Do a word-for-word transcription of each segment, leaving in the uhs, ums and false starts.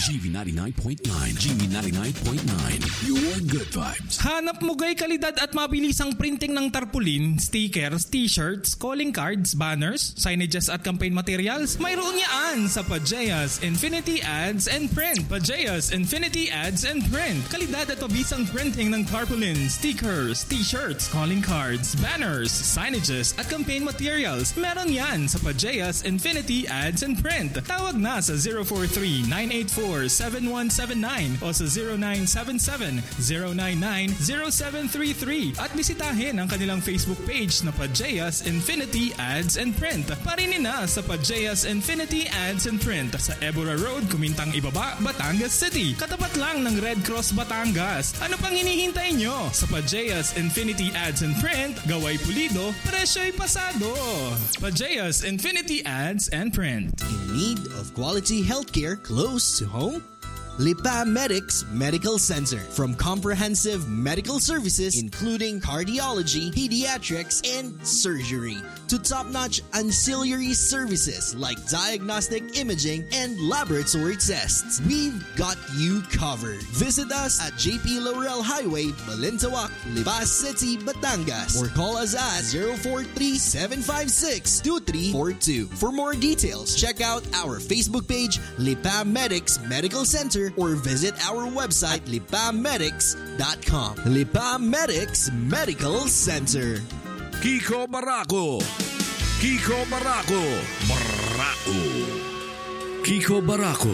G V ninety-nine point nine. G V ninety-nine point nine. Your good vibes. Hanap mo gay kalidad at mabilisang printing ng tarpaulin, stickers, t-shirts, calling cards, banners, signages at campaign materials? Mayroon yan sa Pajeas Infinity Ads and Print. Pajeas Infinity Ads and Print. Kalidad at mabisang printing ng tarpaulin, stickers, t-shirts, calling cards, banners, signages at campaign materials. Meron yan sa Pajeas Infinity Ads and Print. Tawag na sa zero four three, nine eight four, seven one seven nine o sa zero nine seven seven, zero nine nine, zero seven three three at bisitahin ang kanilang Facebook page na Pajeas Infinity Ads and Print. Parinin na sa Pajeas Infinity Ads and Print sa Ebora Road, Kumintang Ibaba, Batangas City. Katapat lang ng Red Cross Batangas. Ano pang hinihintay nyo? Sa Pajeas Infinity Ads and Print, gaway pulido, presyo'y pasado. Pajeas Infinity Ads and Print. In need of quality healthcare close to home? Lipa Medics Medical Center. From comprehensive medical services including cardiology, pediatrics, and surgery to top-notch ancillary services like diagnostic imaging and laboratory tests, we've got you covered. Visit us at J P Laurel Highway, Balintawak, Lipa City, Batangas, or call us at zero four three, seven five six, two three four two. For more details, check out our Facebook page, Lipa Medics Medical Center, or visit our website, lipa medics dot com. Lipa Medics Medical Center. Kiko Barako. Kiko Barako. Barako. Kiko Barako.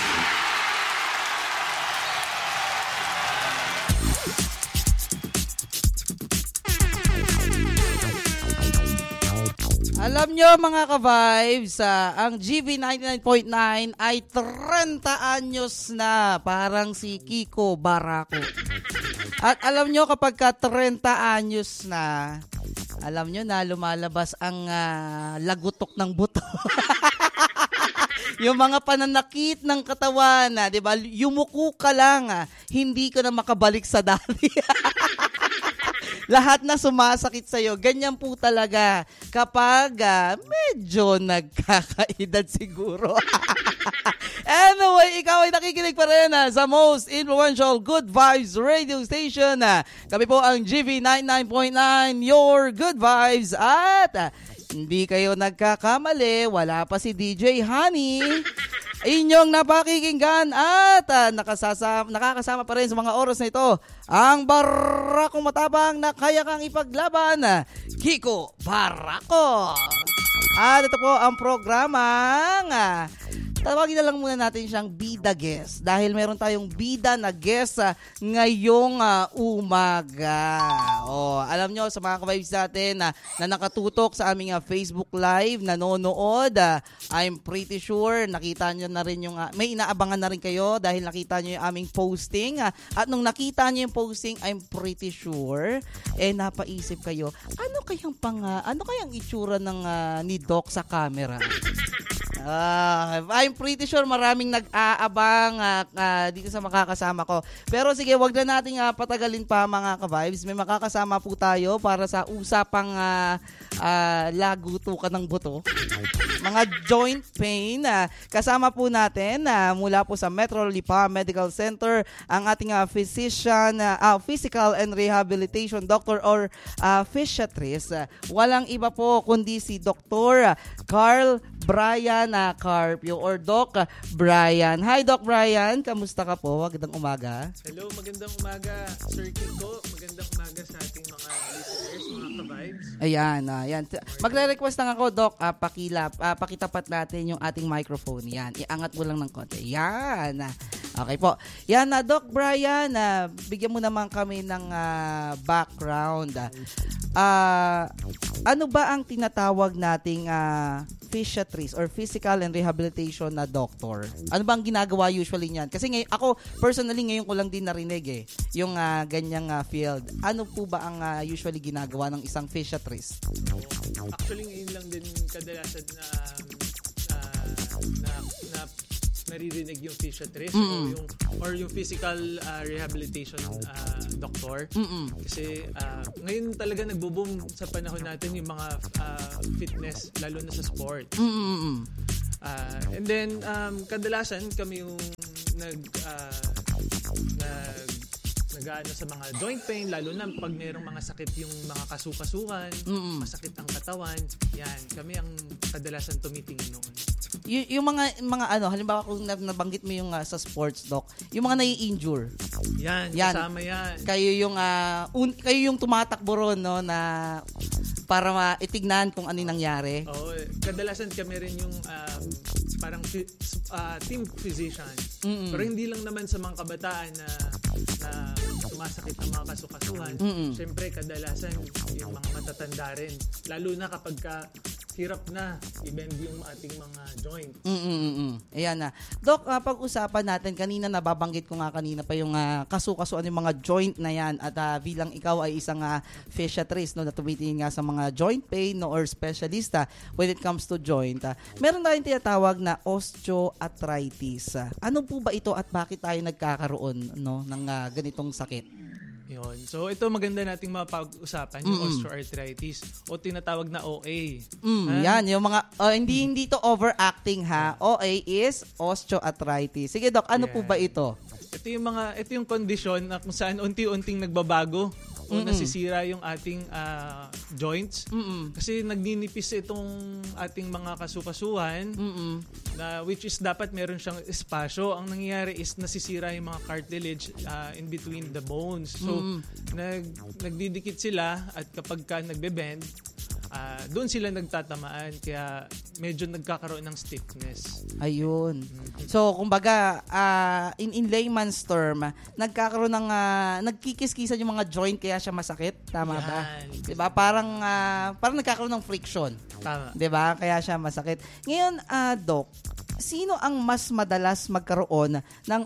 Alam nyo mga ka-vibes, uh, ang G V ninety-nine point nine ay thirty anyos na, parang si Kiko Barako. At alam nyo kapag ka thirty anyos na, alam nyo na lumalabas ang uh, lagutok ng buto. Yung mga pananakit ng katawan, uh, di ba? Yumuko ka lang, uh, hindi ka na makabalik sa dati. Lahat na sumasakit sa'yo. Ganyan po talaga kapag uh, medyo nagkakaedad siguro. Anyway, ikaw ay nakikinig pa rin uh, sa most influential Good Vibes radio station. Uh, kami po ang G V ninety-nine point nine, your Good Vibes. At uh, hindi kayo nagkakamali, wala pa si D J Honey. Inyong napakikinggan at uh, nakasasama, nakakasama pa rin sa mga oras na ito ang Barakong Matabang na kaya kang ipaglaban, Kiko Barako. At ito po ang programang uh, tawagin na lang muna natin siyang Bida Guest dahil meron tayong bida na guest uh, ngayong uh, umaga. Oh, alam nyo sa mga ka-vibes natin uh, na nakatutok sa aming uh, Facebook Live, nanonood, uh, I'm pretty sure nakita nyo na rin yung, uh, may inaabangan na rin kayo dahil nakita nyo yung aming posting. Uh, at nung nakita nyo yung posting, I'm pretty sure, eh napaisip kayo, ano kayang pang, uh, ano kayang itsura ng uh, ni Doc sa camera? Uh, I'm pretty sure maraming nag-aabang uh, uh, dito sa makakasama ko. Pero sige, wag na nating uh, patagalin pa mga ka-vibes. May makakasama po tayo para sa usapang uh, uh, lagutukan ng buto. Mga joint pain. Uh, kasama po natin uh, mula po sa Metro Lipa Medical Center ang ating uh, physician, uh, uh, physical and rehabilitation doctor or uh, physiatrist. Uh, walang iba po kundi si Doctor Carl Brian uh, Carpio or Doc Brian. Hi Doc Brian, kamusta ka po? Magandang umaga. Hello, magandang umaga Sir Kiko. Magandang umaga sa ating mga listeners, mga ka-vibes. Ayan, uh, ayan. Magre-request lang ako, Doc, uh, pakilap, uh, pakitapat natin yung ating microphone. Yan, iangat mo lang ng konti. Yan. Okay po. Yan na, uh, Doc Brian, uh, bigyan mo naman kami ng uh, background. Uh, ano ba ang tinatawag nating uh, physiatrist or physical and rehabilitation na doctor? Ano ba ang ginagawa usually niyan? Kasi ngay- ako, personally, ngayon ko lang din narinig eh, yung uh, ganyang uh, field. Ano po ba ang uh, usually ginagawa ng isang physiatrist? Actually, ngayon lang din kadalasan na uh, na, na naririnig yung physiatrist mm. o yung or yung physical uh, rehabilitation uh, doctor. Mm-mm. Kasi uh, ngayon talaga nagbo-boom sa panahon natin yung mga uh, fitness, lalo na sa sport. Uh, and then um, kadalasan kami yung nag uh, nag nag-aano sa mga joint pain, lalo na pag mayroong mga sakit yung mga kasukasuhan, Mm-mm. masakit ang katawan, yan, kami ang kadalasan tumitingin noon. Y- yung mga mga ano, halimbawa kung nabanggit mo yung uh, sa sports doc, yung mga nai-injure. Yan, Yan. kasama yan. Kayo yung uh, un- kayo yung tumatakbo ron, no, na para maitignan kung ano yung nangyari. Oo, kadalasan kami rin yung um, parang fi- uh, team physician. Mm-mm. Pero hindi lang naman sa mga kabataan na na sumasakit ng mga kasukasuhan. Mm-mm. Siyempre, kadalasan yung mga matatanda rin. Lalo na kapag ka hirap na i-bend yung ating mga joints. Mm-mm-mm. Ayan na. Doc, uh, pag-usapan natin, kanina nababanggit ko nga kanina pa yung uh, kasukasuan yung mga joint na yan at uh, bilang ikaw ay isang uh, physiatrist no, na tumitingin nga sa mga joint pain no, or specialista when it comes to joint. Uh, meron tayong tinatawag na osteoarthritis. Uh, ano po ba ito at bakit tayo nagkakaroon no, ng uh, ganitong sakit? Yun. So, ito maganda nating mapag-usapan, yung Mm-mm. osteoarthritis o tinatawag na O A. Mm, Ha? yan, yung mga, uh, hindi hindi to overacting ha. O A is osteoarthritis. Sige Doc, ano Yan. po ba ito? Ito yung mga ito yung kondisyon na kung saan unti-unting nagbabago o Mm-mm. nasisira yung ating ah, joints. Mm-mm. Kasi nagninipis itong ating mga kasukasuhan Mm-mm. na which is dapat meron siyang espasyo. Ang nangyayari is nasisira yung mga cartilage ah, in between the bones. So Mm. nag nagdidikit sila at kapag ka nagbe-bend, ah, doon sila nagtatamaan kaya medyo nagkakaroon ng stiffness. Ayun. So, kumbaga, ah, in, in layman's term, nagkakaroon ng, uh, nagkikiskisan yung mga joint kaya siya masakit. Tama ba? Yan. Diba? Parang, ah, parang nagkakaroon ng friction. Tama. Diba? Kaya siya masakit. Ngayon, ah, Doc, sino ang mas madalas magkaroon ng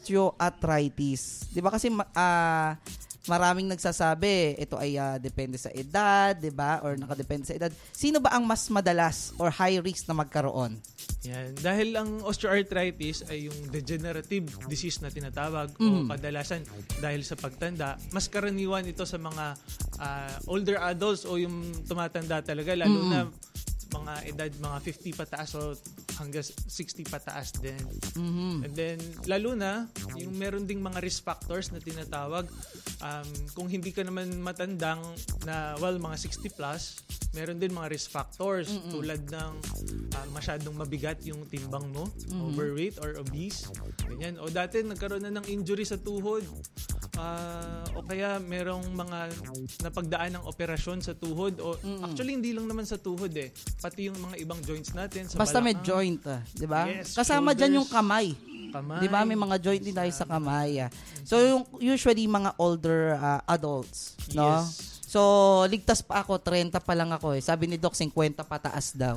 osteoarthritis? Diba? Kasi, ah, maraming nagsasabi, ito ay uh, depende sa edad, 'di ba? Or nakadepende sa edad. Sino ba ang mas madalas or high risk na magkaroon? Yan. Dahil ang osteoarthritis ay yung degenerative disease na tinatawag Mm. o kadalasan dahil sa pagtanda, mas karaniwan ito sa mga ah, older adults o yung tumatanda talaga, lalo Mm. na mga edad mga fifty pataas o hanggang sixty pataas din. Mhm. And then, lalo na, yung meron ding mga risk factors na tinatawag. Um, kung hindi ka naman matandang na, well, mga sixty plus, meron din mga risk factors Mm-mm. tulad ng ah, masyadong mabigat yung timbang mo, Mm-hmm. overweight or obese. Ganyan. O dati, nagkaroon na ng injury sa tuhod. Ah, o kaya merong mga napagdaan ng operasyon sa tuhod. O, actually, hindi lang naman sa tuhod eh. Pati yung mga ibang joints natin. Sa Basta may balakang. joint, ah, 'di ba? Yes, Kasama diyan yung shoulders. kamay. Kamay. 'Di ba? May mga joint din tayo sa kamay. ah. So yung usually mga older ah, adults, no? Yes. So ligtas pa ako, thirty pa lang ako eh. Sabi ni Doc fifty pataas daw.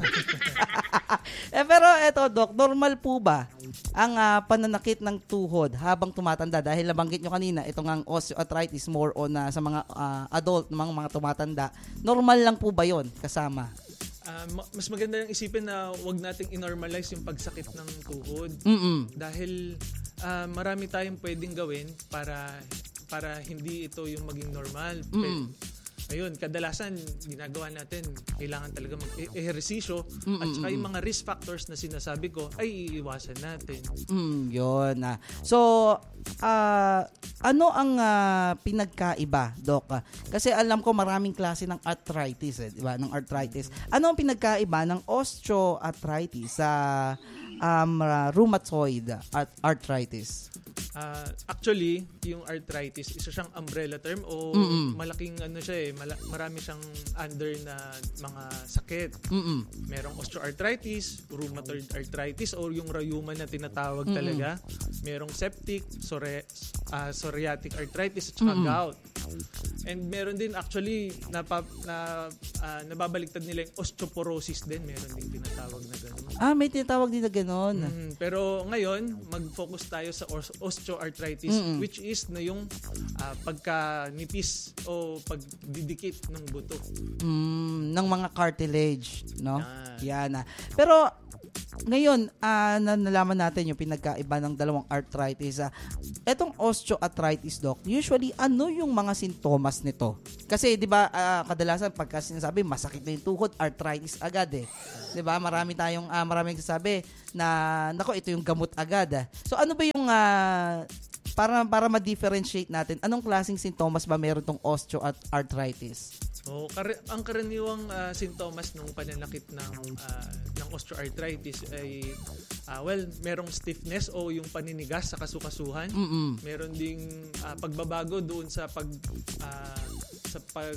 eh pero eto Doc, normal po ba ang ah, pananakit ng tuhod habang tumatanda? Dahil nabanggit nyo kanina, itong ang osteoarthritis more on na sa mga ah, adult, mga mga tumatanda. Normal lang po ba 'yon kasama? Ah, ma- mas maganda yung isipin na wag nating inormalize yung pagsakit ng tuhod. Mm. Dahil ah, marami tayong pwedeng gawin para para hindi ito yung maging normal. Mm. Pe- Ayun, kadalasan ginagawa natin, kailangan talaga mag-ehersisyo Mm, at saka mm, yung mga risk factors na sinasabi ko ay iiwasan natin. Mm, yun. Ah. So, ah, ano ang ah, pinagkaiba, Doc? Ah, Kasi alam ko maraming klase ng arthritis, eh, di ba? Ng arthritis. Ano ang pinagkaiba ng osteoarthritis sa um, ah, rheumatoid art- arthritis? Ah, actually, yung arthritis, isa siyang umbrella term o Mm-mm. malaking ano siya eh, mala- marami siyang under na mga sakit. Mm-mm. Merong osteoarthritis, rheumatoid arthritis o yung rheuma na tinatawag Mm-mm. talaga. Merong septic, psori- ah, psoriatic arthritis at saka Mm-mm. gout. And meron din actually napa, na ah, nababaliktad nila yung osteoporosis din, meron din tinatawag na gano'n. Ah, may tinatawag din na gano'n. Mm, pero ngayon, mag-focus tayo sa os- osteoarthritis Mm-mm. which is na yung ah, pagkanipis o pagdidikit ng buto. Mm, ng mga cartilage, no? Yan. Yan. ah. Pero ngayon, ah, na nalaman natin yung pinagkaiba ng dalawang arthritis. Ah. Etong osteoarthritis, Doc, usually ano yung mga sintomas nito? Kasi 'di ba ah, kadalasan pagka sinasabi masakit na yung tuhod, arthritis agad eh. 'Di ba? Marami tayong ah, maraming nagsasabi na nako ito yung gamot agad. Ah. So ano ba yung ah, para para ma-differentiate natin, anong klaseng sintomas ba meron tong osteoarthritis? So, kar- ang karaniwang uh, sintomas ng pananakit ng uh, ng osteoarthritis ay uh, well, merong stiffness o yung paninigas sa kasukasuhan. Mm-mm. Meron ding uh, pagbabago doon sa pag uh, sa pag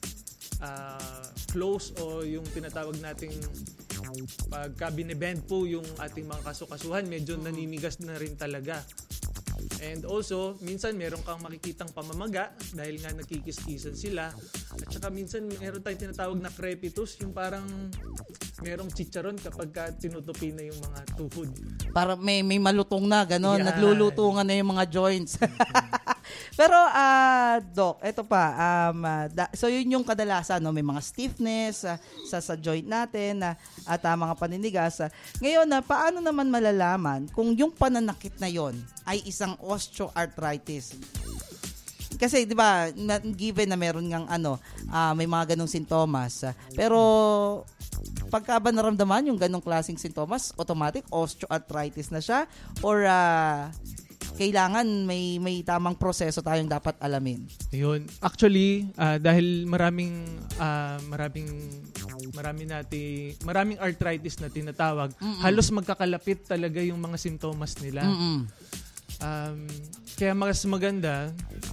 uh, close o yung tinatawag nating pagka binebend po yung ating mga kasukasuhan, medyo naninigas na rin talaga. And also, minsan meron kang makikitang pamamaga dahil nga nagkikis-kisan sila. At saka minsan meron tayong tinatawag na crepitus, yung parang merong chicharon kapag ka tinutupi na yung mga tuhod. Para may may malutong na, gano'n. Yan. Naglulutungan na yung mga joints. Pero, ah, Doc, eto pa. Um, ah, da- so, yun yung kadalasan, no? May mga stiffness ah, sa, sa joint natin ah, at ah, mga paninigas. Ah. Ngayon, na paano naman malalaman kung yung pananakit na yon ay isang osteoarthritis? Kasi 'di ba, given na meron ngang ano, uh, may mga ganong sintomas. Uh, pero pagka ba naramdaman yung ganong klaseng sintomas, automatic osteoarthritis na siya or uh, kailangan may may tamang proseso tayong dapat alamin. Ayun. Actually, uh, dahil maraming uh, maraming marami nati maraming arthritis na tinatawag, Mm-mm. halos magkakalapit talaga yung mga sintomas nila. Mm-mm. Um, kaya mas maganda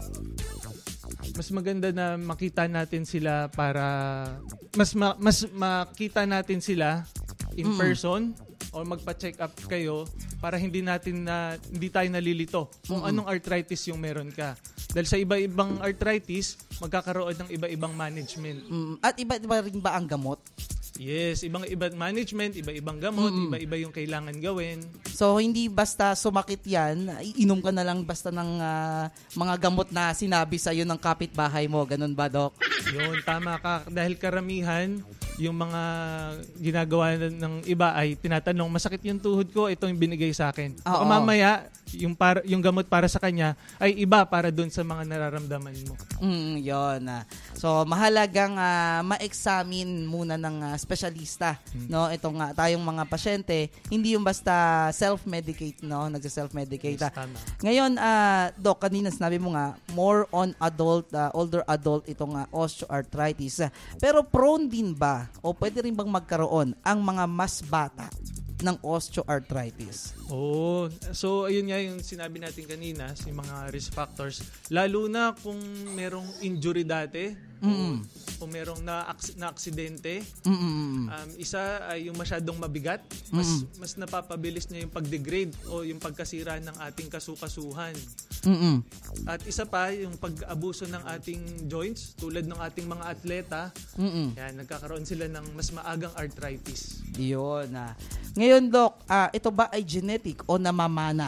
mas maganda na makita natin sila para mas ma, mas makita natin sila in mm. person o magpa-check up kayo para hindi natin na hindi tayo nalilito kung mm. anong arthritis yung meron ka. Dahil sa iba-ibang arthritis, magkakaroon ng iba-ibang management. Mm. At iba-iba rin ba ang gamot? Yes, ibang ibang management, iba-ibang gamot, mm. iba-iba yung kailangan gawin. So hindi basta sumakit yan, inom ka na lang basta ng uh, mga gamot na sinabi sa iyo ng kapitbahay mo, ganun ba, Doc? Yun, tama ka. Dahil karamihan, yung mga ginagawa ng iba ay tinatanong, masakit yung tuhod ko, ito yung binigay sa akin. Baka mamaya, yung, para, yung gamot para sa kanya ay iba para dun sa mga nararamdaman mo. Mm, yun. Uh. So, mahalagang uh, ma-examine muna ng uh, espesyalista, hmm. no? Itong uh, tayong mga pasyente, hindi yung basta self-medicate, no? Nagsa-self-medicate. Yes, tama. Ngayon, uh, Doc, kanina sinabi mo nga, more on adult, uh, older adult itong uh, osteoarthritis. Pero prone din ba o pwede rin bang magkaroon ang mga mas bata ng osteoarthritis? Oo. So, ayun nga yung sinabi natin kanina, yung mga risk factors. Lalo na kung merong injury dati, mm-hmm. o kung merong na, na aksidente, mm-hmm. um, isa ay yung masyadong mabigat, mas, mm-hmm. mas napapabilis niya yung pag-degrade o yung pagkasira ng ating kasukasuhan. Mm-hmm. At isa pa, yung pag-abuso ng ating joints, tulad ng ating mga atleta, mm-hmm. yan, nagkakaroon sila ng mas maagang arthritis. Yun. Ah. Ngayon, Doc, ah, ito ba ay genetic o namamana?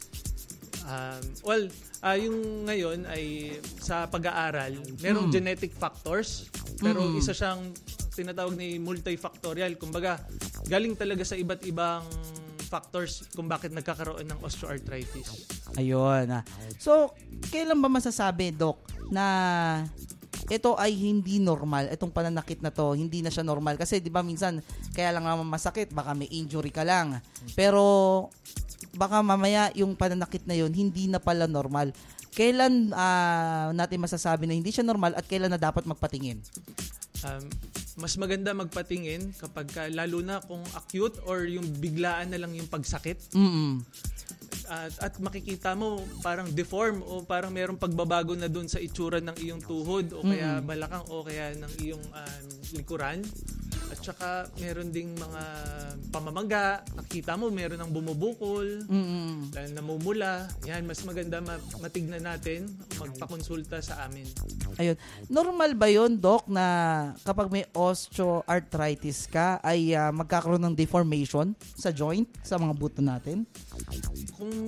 Um, well, uh, yung ngayon ay sa pag-aaral, merong mm. genetic factors, pero mm. isa siyang tinatawag ni multifactorial. Kumbaga, galing talaga sa iba't ibang factors kung bakit nagkakaroon ng osteoarthritis. Ayun. Ah. So, kailan ba masasabi, Doc, na ito ay hindi normal, itong pananakit na to, hindi na siya normal. Kasi di ba minsan, kaya lang naman masakit, baka may injury ka lang. Pero, baka mamaya yung pananakit na yun, hindi na pala normal. Kailan uh, natin masasabi na hindi siya normal at kailan na dapat magpatingin? Um, mas maganda magpatingin kapag ka, lalo na kung acute or yung biglaan na lang yung pagsakit. Mm-mm. At, at makikita mo parang deform o parang merong pagbabago na doon sa itsura ng iyong tuhod o kaya balakang o kaya ng iyong um, likuran. At saka meron ding mga pamamaga, nakita mo meron ng bumubukol, mm-hmm. namumula. Yan, mas maganda matignan natin, magpakonsulta sa amin. Ayun. Normal ba yun, Doc, na kapag may osteoarthritis ka ay uh, magkakaroon ng deformation sa joint, sa mga buto natin? Kung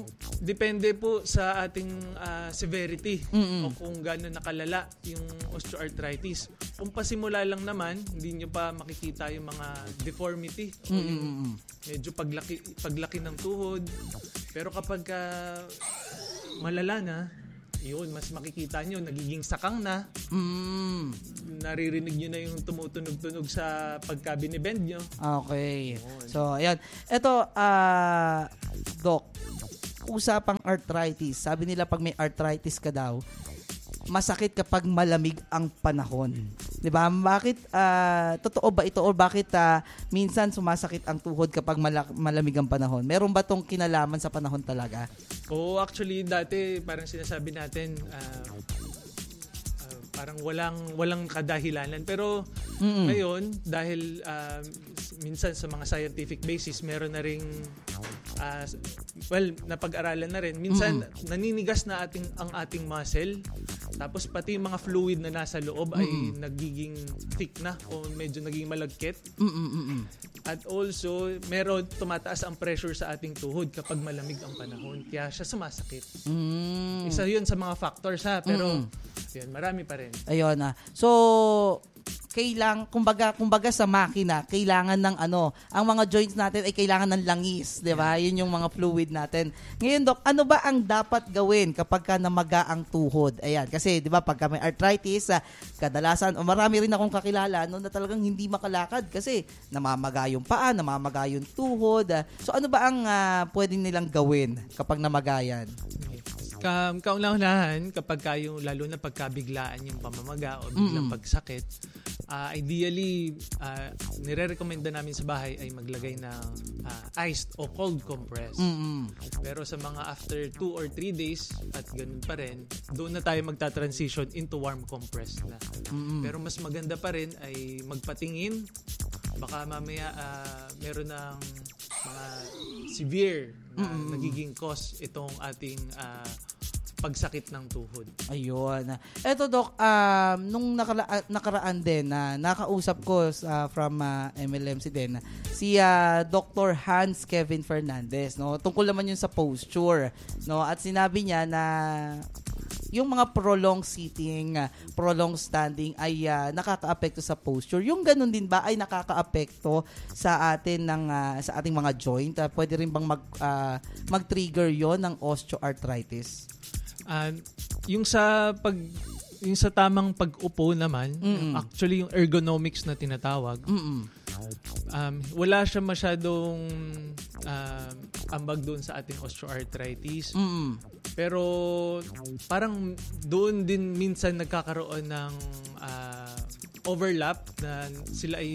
depende po sa ating ah, severity Mm-mm. o kung gaano nakalala yung osteoarthritis. Kung pasimula lang naman, hindi nyo pa makikita yung mga deformity o yung medyo paglaki, paglaki ng tuhod. Pero kapag ah, malala na, yun, mas makikita nyo, nagiging sakang na, Mm. naririnig nyo na yung tumutunog-tunog sa pagka binibend nyo. Okay. So, ayan. Ito, ah, Doc, usapang arthritis. Sabi nila pag may arthritis ka daw, masakit kapag malamig ang panahon. 'Di ba? Bakit ah, totoo ba ito o bakit ah, minsan sumasakit ang tuhod kapag mala- malamig ang panahon? Meron ba tong kinalaman sa panahon talaga? Oo, actually dati parang sinasabi natin ah, ah, parang walang walang kadahilanan, pero Mm-mm. ngayon dahil ah, minsan sa mga scientific basis meron na ring ah, well, napag-aralan na rin. Minsan naninigas na ating ang ating muscle. Tapos pati yung mga fluid na nasa loob ay nagiging thick na o medyo naging malagkit. Mm-mm-mm. At also, meron tumataas ang pressure sa ating tuhod kapag malamig ang panahon. Kaya siya sumasakit. Mm. Isa yun sa mga factors ha. Pero, yun, marami pa rin. Ayun na. So, kailang kumbaga kumbaga sa makina, kailangan ng ano, ang mga joints natin ay kailangan ng langis, 'di ba? Yun yung mga fluid natin. Ngayon, Doc, ano ba ang dapat gawin kapag ka namaga ang tuhod? Ayan, kasi 'di ba pagka may arthritis, ah, kadalasan o marami rin akong kakilala no na talagang hindi makalakad kasi namamaga yung paa, namamaga yung tuhod. ah. So ano ba ang ah, pwedeng nilang gawin kapag namagayan? Ka kauna-unahan, kapag kayo, lalo na pagkabiglaan yung pamamaga o biglang pagsakit, uh, ideally, uh, nire-recommenda namin sa bahay ay maglagay ng uh, iced o cold compress. Mm-mm. Pero sa mga after two or three days, at ganun pa rin, doon na tayo magta-transition into warm compress na. Mm-mm. Pero mas maganda pa rin ay magpatingin. Baka mamaya uh, meron ng mga severe na nagiging cause itong ating uh, pagsakit ng tuhod. Ayun. Eto, Doc, um, nung nakala- nakaraan din, na nakausap ko sa from uh, M L M C din, si uh, Doctor Hans Kevin Fernandez, no? Tungkol naman yun sa posture, no? At sinabi niya na yung mga prolonged sitting, uh, prolonged standing ay uh, nakakaapekto sa posture. Yung ganun din ba ay nakakaapekto sa atin ng uh, sa ating mga joint? Uh, pwede rin bang mag uh, mag-trigger 'yon ng osteoarthritis? Uh, yung sa pag yung sa tamang pag-upo naman, Mm-mm. actually yung ergonomics na tinatawag, Mm-mm. um, wala siya masyadong um, ambag doon sa ating osteoarthritis. Mm-mm. Pero parang doon din minsan nagkakaroon ng uh, overlap na sila ay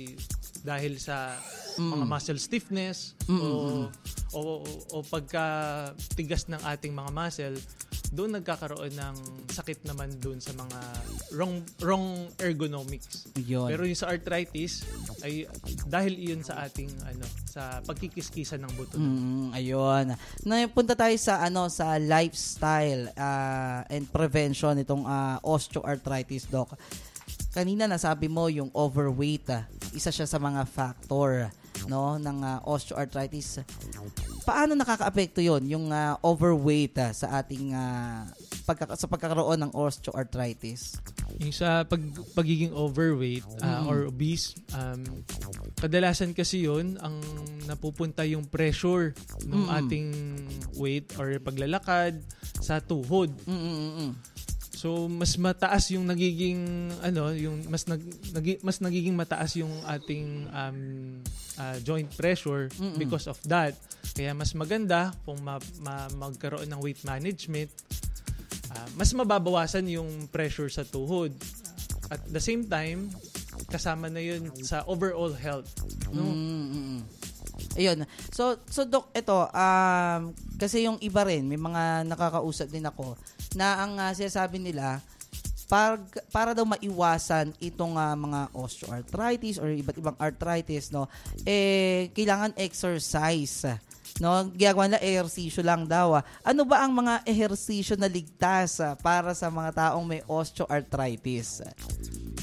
dahil sa Mm. mga muscle stiffness Mm, o, mm, o o pagka tigas ng ating mga muscle, doon nagkakaroon ng sakit naman doon sa mga wrong wrong ergonomics. Yun. Pero yung sa arthritis ay dahil iyon sa ating ano sa pagkikiskisan ng buto. Mm, ayun. Napunta tayo sa ano sa lifestyle uh, and prevention itong uh, osteoarthritis, Doc. Kanina nasabi mo yung overweight, ah, isa siya sa mga factor no ng uh, osteoarthritis. Paano nakakaapekto 'yon yung uh, overweight ah, sa ating uh, pagka- sa pagkakaroon ng osteoarthritis? Yung sa pag, pagiging overweight uh, or obese, um, kadalasan kasi yun, ang napupunta yung pressure ng Mm-mm. ating weight or paglalakad sa tuhod. Mm-mm-mm. So mas mataas yung nagiging ano, yung mas nag, nagi, mas nagiging mataas yung ating um, uh, joint pressure Mm-mm. because of that. Kaya mas maganda kung ma, ma, magkaroon ng weight management. Uh, mas mababawasan yung pressure sa tuhod. At the same time, kasama na yun sa overall health. No? Mm-mm. Ayun. So, so Doc, ito, um, kasi yung iba rin, may mga nakakausap din ako, na ang uh, sinasabi nila, para, para daw maiwasan itong uh, mga osteoarthritis or iba't ibang arthritis, no, eh, kailangan exercise. No, ginagawa nila ehersisyo lang daw. ah. Ano ba ang mga ehersisyo na ligtas ah, para sa mga taong may osteoarthritis?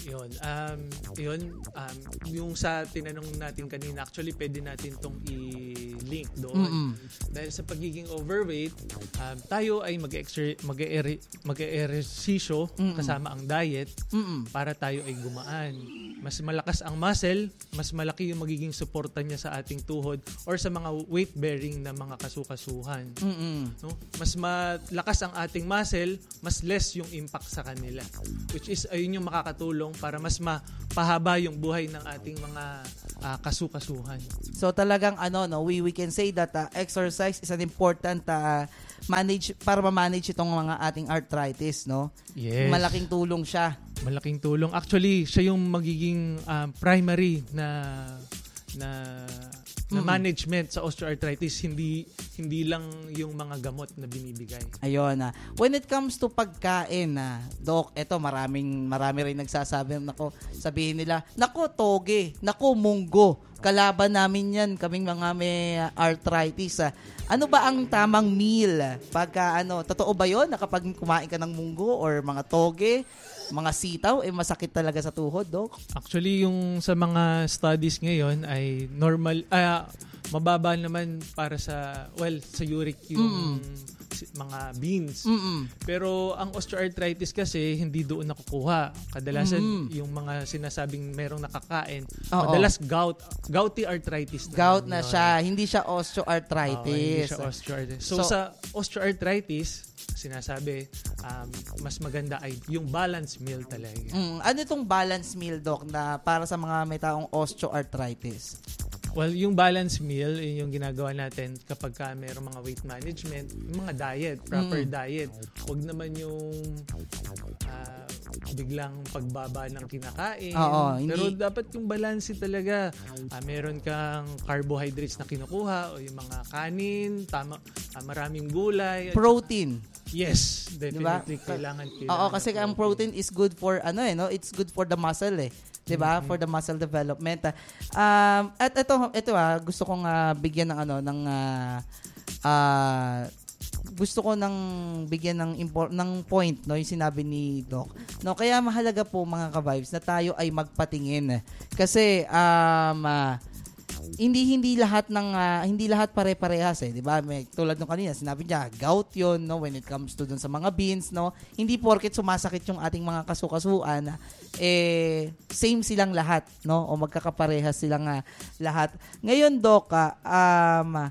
Yun. Um, yun. Um, yung sa tinanong natin kanina, actually, pwede natin tong i-link doon. Mm-mm. Dahil sa pagiging overweight, um, tayo ay mag-exer- mag-eehersisyo kasama ang diet Mm-mm. para tayo ay gumaan. Mas malakas ang muscle, mas malaki yung magiging suporta niya sa ating tuhod or sa mga weight-bearing na mga kasukasuhan. Mm-mm. No? Mas malakas ang ating muscle, mas less yung impact sa kanila. Which is, ayun yung makakatulong para mas mapahaba yung buhay ng ating mga uh, kasukasuhan. So talagang ano no, we we can say that uh, exercise is an important uh, manage para ma-manage itong mga ating arthritis, no? Yes. Malaking tulong siya. Malaking tulong. Actually, siya yung magiging um, primary na na na Mm. management sa osteoarthritis, hindi hindi lang yung mga gamot na binibigay. Ayun na. When it comes to pagkain na, Doc, eto maraming marami rin nagsasabi, nako, sabihin nila, nako toge, nako munggo. Kalaban namin 'yan, kaming mga may uh, arthritis. Ah. Ano ba ang tamang meal? Pagka ano, totoo ba 'yon na kapag kumain ka ng munggo or mga toge, mga sitaw, eh masakit talaga sa tuhod, Doc? Actually, yung sa mga studies ngayon ay normal, ah, mababa naman para sa, well, sa uric yung si- mga beans. Mm-mm. Pero ang osteoarthritis kasi hindi doon nakukuha. Kadalasan Mm. yung mga sinasabing merong nakakain, Oo. madalas gout, gouty arthritis. Gout na yun. siya, hindi siya Oo, osteoarthritis. hindi siya osteoarthritis. So, So- sa osteoarthritis, sinasabi, um, mas maganda ay yung balanced meal talaga. Mm, ano itong balance meal, Doc, na para sa mga may taong osteoarthritis? Well, yung balanced meal, yun yung ginagawa natin kapag ka mayroong mga weight management, yung mga diet, proper diet. Huwag naman yung ah, biglang pagbaba ng kinakain. Oo, hindi- Pero dapat yung balance talaga. Ah, meron kang carbohydrates na kinukuha o yung mga kanin, tama, ah, maraming gulay. Protein. Yes, Diba? definitely kailangan, Oo, kailangan kasi ng ang protein is good for ano eh, no? It's good for the muscle eh. 'Di ba? For the muscle development. Um at ito ito ah, gusto kong ah, bigyan ng ano ng ah, ah, gusto ko ng bigyan ng import ng point no yung sinabi ni Doc. No, kaya mahalaga po mga ka-vibes na tayo ay magpatingin. Kasi um ah, hindi hindi lahat ng ah, hindi lahat pare-parehas eh, 'di ba? May tulad nung kanina, sinabi niya, gout 'yon, no, when it comes to dun sa mga beans, no. Hindi porket sumasakit yung ating mga kasukasuan, eh same silang lahat, no, o magkakaparehas silang ah, lahat. Ngayon, Doc, ah, um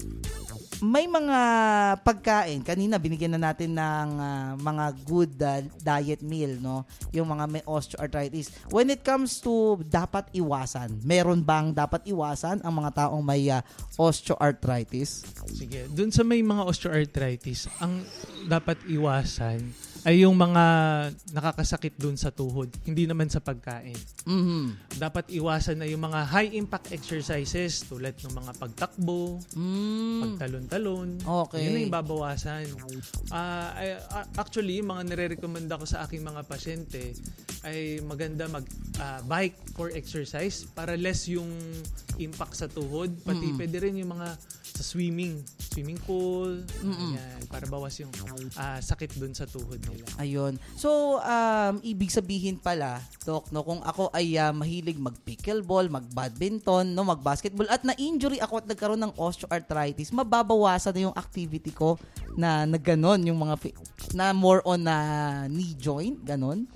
may mga pagkain, kanina binigyan na natin ng ah, mga good ah, diet meal, no? Yung mga may osteoarthritis. When it comes to dapat iwasan, meron bang dapat iwasan ang mga taong may ah, osteoarthritis? Sige, dun sa may mga osteoarthritis, ang dapat iwasan ay yung mga nakakasakit dun sa tuhod, hindi naman sa pagkain. Mhm. Dapat iwasan na yung mga high-impact exercises tulad ng mga pagtakbo, Mm. pagtalon-talon. Okay. Yun na yung babawasan. Ah, ay- a- actually, yung mga nire-recommenda ko sa aking mga pasyente ay maganda mag-bike for exercise para less yung impact sa tuhod. Pati Mm-mm. pwede rin yung mga sa swimming, swimming pool, ayan, para bawas yung ah, sakit dun sa tuhod nila. Ayun. So, um, ibig sabihin pala, Doc, no, kung ako ay ah, mahilig mag-pickleball, mag-badminton, no, mag-basketball, at na-injury ako at nagkaroon ng osteoarthritis, mababawasan na yung activity ko na, na ganon, yung mga, fi- na more on na knee joint, ganon.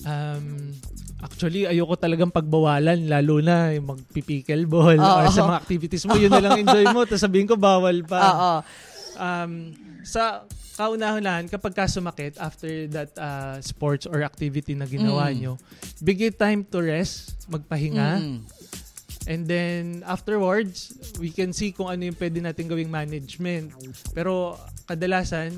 Um, actually, ayoko talagang pagbawalan, lalo na yung mag-pickleball Oo. or sa mga activities mo, yun na lang enjoy mo, tapos sabihin ko bawal pa. Oo. Um, sa kaunahan, kapag ka sumakit after that uh, sports or activity na ginawa Mm. nyo, bigay time to rest, magpahinga, Mm. and then afterwards, we can see kung ano yung pwede natin gawing management. Pero kadalasan,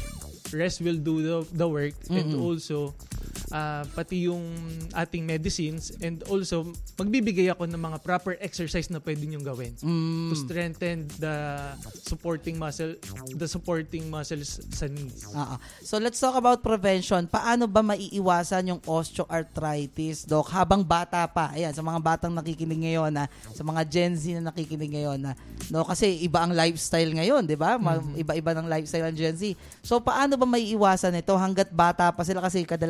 rest will do the, the work, and Mm-mm. also uh, pati yung ating medicines, and also magbibigay ako ng mga proper exercise na pwede nyong gawin Mm. to strengthen the supporting muscle, the supporting muscles sa knees. Oo. So let's talk about prevention. Paano ba maiiwasan yung osteoarthritis, Doc, habang bata pa? Ayan, sa mga batang nakikinig ngayon, na sa mga Gen Z na nakikinig ngayon, na no, kasi iba ang lifestyle ngayon, 'di ba? Ma- Iba-iba ng lifestyle ng Gen Z. So paano ba maiiwasan ito hangga't bata pa sila, kasi kadalasan sinasabi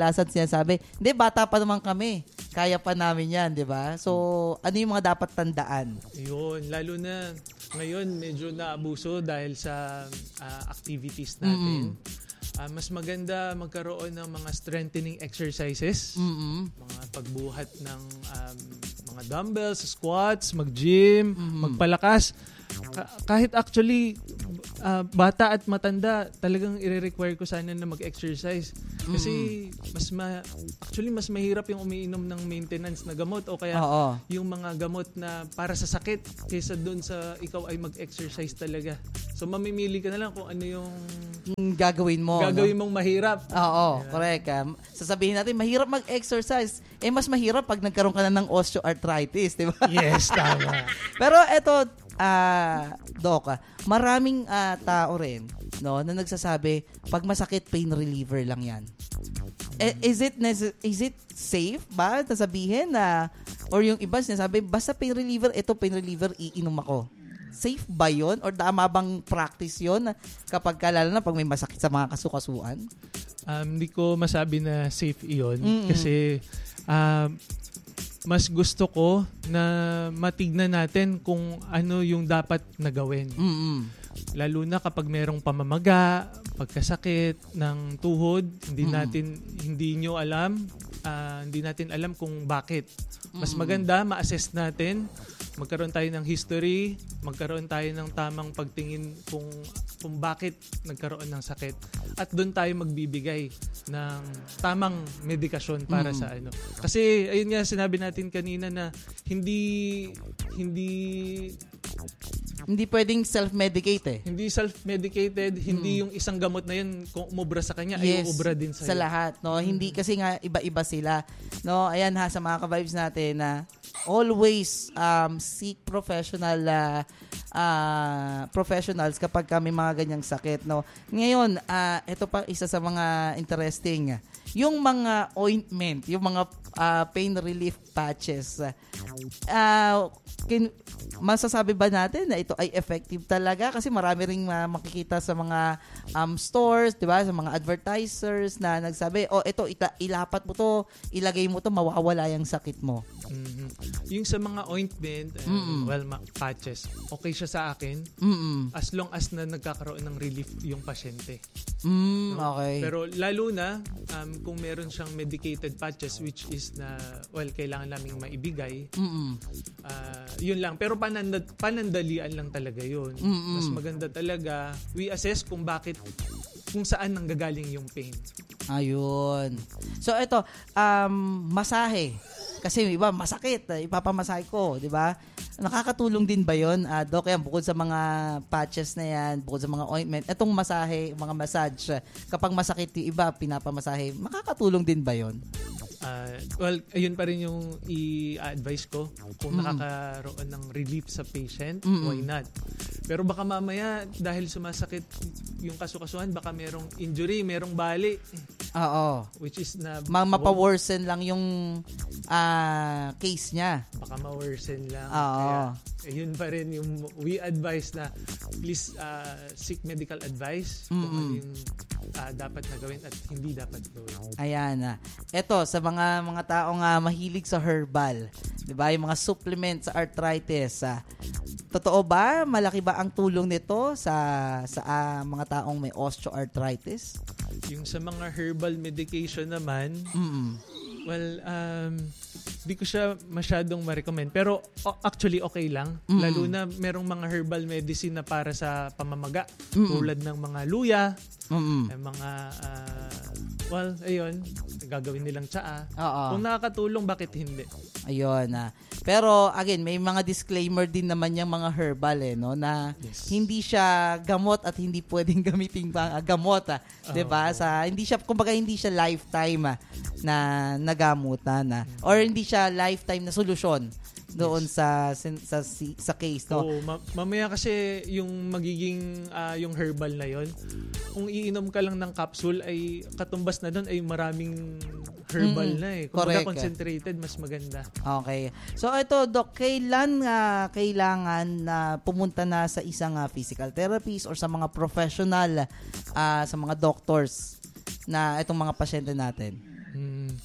sinasabi, hindi, bata pa naman kami. Kaya pa namin yan, di ba? So, ano yung mga dapat tandaan? Yun, lalo na ngayon medyo naabuso dahil sa uh, activities natin. Mm-hmm. Uh, mas maganda magkaroon ng mga strengthening exercises, mm-hmm. mga pagbuhat ng um, mga dumbbells, squats, mag-gym, mm-hmm. magpalakas. Ka- kahit actually uh, bata at matanda, talagang i-require ko sana na mag-exercise. Kasi mm-hmm. mas ma- actually mas mahirap yung umiinom ng maintenance na gamot o kaya Oo. yung mga gamot na para sa sakit kaysa doon sa ikaw ay mag-exercise talaga. So mamimili ka na lang kung ano yung yung gagawin mo. Gagawin no? mong mahirap. Oo, yeah. correct. Um, sasabihin natin, mahirap mag-exercise. Eh, mas mahirap pag nagkaroon ka na ng osteoarthritis, di ba? Yes, tama. Pero eto, ah, Doc, ah, maraming ah, tao rin, no, na nagsasabi, pag masakit, pain reliever lang yan. Eh, is it nece- is it safe ba na sabihin na, or yung iba sinasabi, basta pain reliever, ito pain reliever, iinom ako. Safe ba yun? Or tama bang practice yun kapag kalala na pag may masakit sa mga kasukasuan? Um, hindi ko masabi na safe iyon. Mm-mm. Kasi um, mas gusto ko na matignan natin kung ano yung dapat na gawin. Mm-mm. Lalo na kapag merong pamamaga, pagkasakit ng tuhod, hindi Mm-mm. natin hindi nyo alam, uh, hindi natin alam kung bakit. Mas maganda ma-assess natin, magkaroon tayo ng history, magkaroon tayo ng tamang pagtingin kung kung bakit nagkaroon ng sakit, at doon tayo magbibigay ng tamang medikasyon para mm. sa ano. Kasi ayun nga sinabi natin kanina na hindi hindi Hindi pwedeng self-medicate eh. Hindi self-medicated, hindi Mm. yung isang gamot na yun kung umubra sa kanya Yes, ay uubra din sa sa lahat, no? Mm. Hindi kasi nga iba-iba sila. No, ayan ha, sa mga ka-vibes natin na always um, seek professional uh, uh, professionals kapag kami mga ganyang sakit, no. Ngayon, uh, ito pa isa sa mga interesting, yung mga ointment, yung mga uh, pain relief patches. Uh, kin- masasabi ba natin na ito ay effective talaga? Kasi marami ring uh, makikita sa mga um, stores, di ba? Sa mga advertisers na nagsabi, oh, ito, ita- ilapat mo to, ilagay mo to, mawawala yung sakit mo. Mm-hmm. Yung sa mga ointment, uh, well, ma- patches, okay siya sa akin. Mm-mm. As long as na nagkakaroon ng relief yung pasyente. Mm, No? okay. Pero lalo na um, kung meron siyang medicated patches, which is na, well, kailangan naming maibigay, Mm-mm. uh, yun lang. Pero pananda- panandalian lang talaga yun. Mm-mm. Mas maganda talaga, we assess kung bakit, kung saan nanggagaling yung pain. Ayun. So ito, um, masahe. Kasi iba masakit, ipapamasahe ko, di ba? Nakakatulong din ba 'yon? Uh, Doc, yan, bukod sa mga patches na yan, bukod sa mga ointment, etong masahe, mga massage, kapag masakit yung iba, pinapamasahe, makakatulong din ba 'yon? Uh, well, ayun pa rin yung i-advise ko. Kung Mm-mm. nakakaroon ng relief sa patient, Mm-mm. why not? Pero baka mamaya, dahil sumasakit yung kasukasuhan, baka merong injury, merong bali. Oo. Which is na... Ma- mapaworsen lang yung uh, case niya. Baka ma-worsen lang. Oo. Kaya, ayun pa rin yung we advise na please uh, seek medical advice kung Mm-mm. ano yung uh, dapat na gawin at hindi dapat gawin. Ayan na. Ito, sa mga mga taong uh, mahilig sa herbal, di ba? Yung mga supplements sa arthritis. Uh, totoo ba? Malaki ba ang tulong nito sa sa uh, mga taong may osteoarthritis? Yung sa mga herbal medication naman, Mm-mm. well, um, di ko siya masyadong ma-recommend. Pero o- actually okay lang. Mm. Lalo na merong mga herbal medicine na para sa pamamaga. Mm-mm. Tulad ng mga luya, Mm-mm. ng mga, uh, well, ayun, gagawin nilang tsaa. Oo. Kung nakakatulong, bakit hindi? Ayun na. Pero again, may mga disclaimer din naman yung mga herbal eh, no, na Yes. hindi siya gamot at hindi pwedeng gamitin pang uh, gamot, ah, 'di ba? Sa hindi siya kumbaga hindi siya lifetime ah, na nagamutan na or hindi siya lifetime na solusyon doon sa, sa sa sa case, no. Oo, ma- mamaya kasi yung magiging ah, yung herbal na yon, kung iinom ka lang ng capsule ay katumbas na doon ay maraming herbal Mm, na eh. Kung correct. concentrated, mas maganda. Okay. So ito, Doc, kailan nga kailangan na pumunta na sa isang uh, physical therapist or sa mga professional, uh, sa mga doctors na itong mga pasyente natin? Hmm.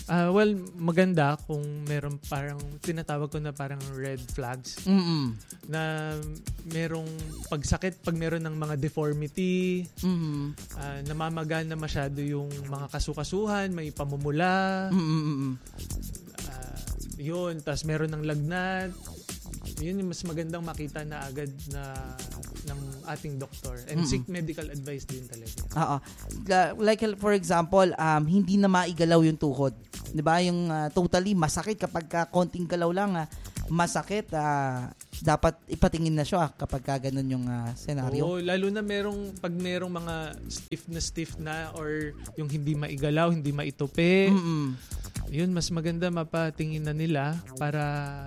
Ah, well, maganda kung meron parang tinatawag ko na parang red flags Mm-mm. na merong pagsakit pag meron ng mga deformity, Mm-mm. ah, namamaga na masyado yung mga kasukasuhan, may pamumula, Mm-mm. ah, yun, tas meron ng lagnat. Yun yung mas magandang makita na agad na ng ating doktor. And Mm-mm. seek medical advice din talaga. Oo. La- Like for example, um, hindi na maigalaw yung tuhod. 'Di ba? Yung uh, totally masakit kapag ka konting galaw lang, ah, masakit, ah, dapat ipatingin na siya kapag ka ganun yung uh, senaryo. Oo, lalo na merong pag merong mga stiff na stiff na or yung hindi maigalaw, hindi maitupi. Mm-mm. Yun, mas maganda mapatingin na nila para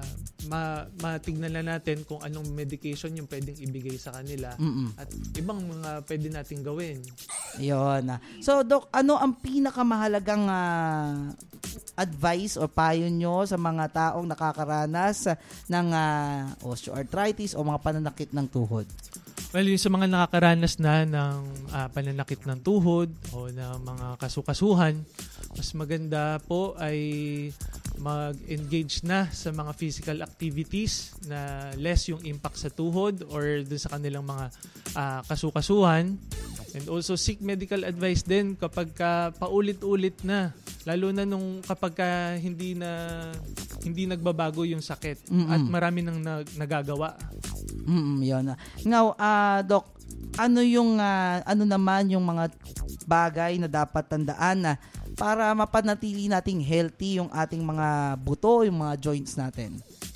ma matignan na natin kung anong medication yung pwedeng ibigay sa kanila Mm-mm. at ibang mga pwede nating gawin. Yun. ah. So, Doc, ano ang pinakamahalagang ah, advice o payo nyo sa mga taong nakakaranas ng ah, osteoarthritis o mga pananakit ng tuhod? Well, yung sa mga nakakaranas na ng ah, pananakit ng tuhod o ng mga kasukasuhan, mas maganda po ay mag-engage na sa mga physical activities na less yung impact sa tuhod or dun sa kanilang mga ah, kasukasuhan. And also seek medical advice din kapag ka paulit-ulit na, lalo na nung kapag ka hindi na hindi nagbabago yung sakit. Mm-mm. At marami nang nag- nagagawa. Mm, yun. Ngaw, ah, Doc, ano yung ah, ano naman yung mga bagay na dapat tandaan na para mapanatili nating healthy yung ating mga buto, yung mga joints natin?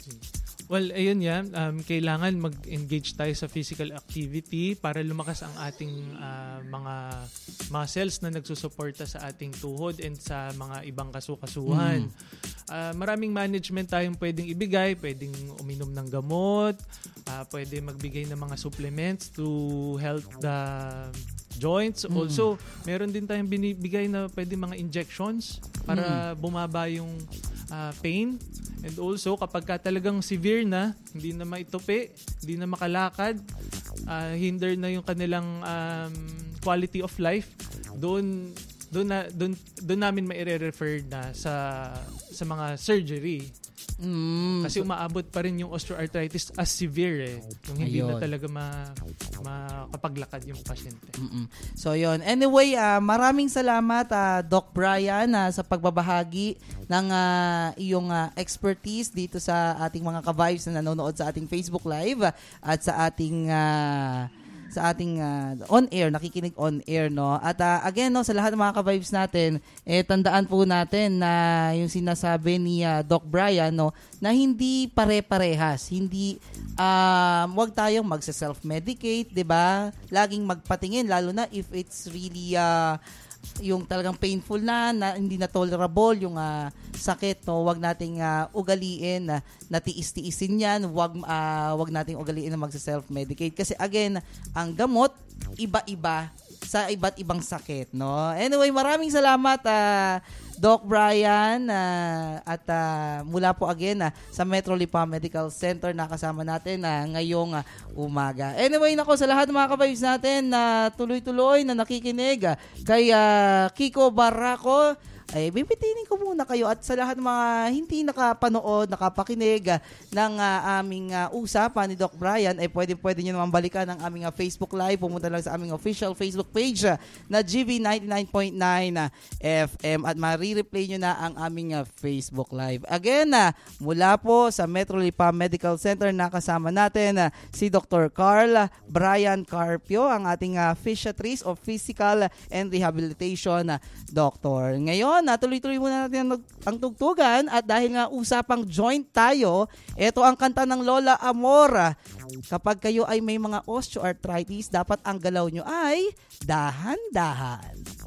Well, ayun yan. Um, kailangan mag-engage tayo sa physical activity para lumakas ang ating ah, mga muscles na nagsusuporta sa ating tuhod and sa mga ibang kasukasuhan. Ah, maraming management tayong pwedeng ibigay. Pwedeng uminom ng gamot. Ah, pwede magbigay ng mga supplements to help the joints. Also, meron din tayong binibigay na pwede mga injections para bumaba yung ah, pain. And also, kapag ka talagang severe na, hindi na maitupi, hindi na makalakad, uh, hinder na yung kanilang um, quality of life, doon doon na doon doon namin mai-refer na sa sa mga surgery. Mm, Kasi umaabot pa rin yung osteoarthritis as severe eh. Yung hindi Ayun. na talaga ma, makapaglakad yung pasyente. mm-mm. So, yun. Anyway, ah, maraming salamat, ah, Doc Brian, ah, sa pagbabahagi ng ah, iyong ah, expertise dito sa ating mga ka-vibes na nanonood sa ating Facebook Live ah, at sa ating ah, sa ating uh, on-air, nakikinig on-air, no? At uh, again, no, sa lahat ng mga ka-vibes natin, eh, tandaan po natin na yung sinasabi ni uh, Doc Brian, no, na hindi pare-parehas, hindi, um, wag tayong magsa-self-medicate, di ba? Laging magpatingin, lalo na if it's really, uh, yung talagang painful na, na hindi na tolerable yung uh, sakit, no, wag nating uh, ugaliin na uh, natiis-tiisin yan, wag uh, wag nating ugaliin na magse-self-medicate kasi again, ang gamot iba-iba sa iba't ibang sakit, no. Anyway, maraming salamat uh, Doc Brian uh, at uh, mula po again uh, sa Metro Lipa Medical Center na kasama natin uh, ngayong uh, umaga. Anyway, nako sa lahat ng mga ka-vibes natin na uh, tuloy-tuloy na nakikinig uh, kay uh, Kiko Barraco, ay bibitinin ko muna kayo at sa lahat ng mga hindi nakapanood, nakapakinig uh, ng uh, aming uh, usapan ni Doc Brian, ay pwede-pwede nyo naman balikan ang aming uh, Facebook Live. Pumunta lang sa aming official Facebook page uh, na G V ninety-nine point nine uh, F M at marireplay nyo na ang aming uh, Facebook Live. Again, uh, mula po sa Metro Lipa Medical Center na kasama natin uh, si Doctor Carl Brian Carpio, ang ating uh, physiatrist o physical and rehabilitation uh, doctor. Ngayon, na tuloy-tuloy muna natin ang, ang tugtugan at dahil nga usapang joint tayo, ito ang kanta ng Lola Amor. Kapag kayo ay may mga osteoarthritis, dapat ang galaw nyo ay dahan-dahan.